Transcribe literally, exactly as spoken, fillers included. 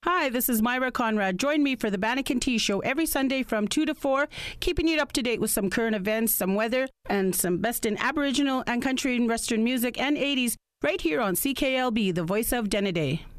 Hi, this is Myra Conrad. Join me for the Banneker T Show every Sunday from two to four, keeping you up to date with some current events, some weather, and some best in Aboriginal and country and Western music and eighties right here on C K L B, the voice of Denneday.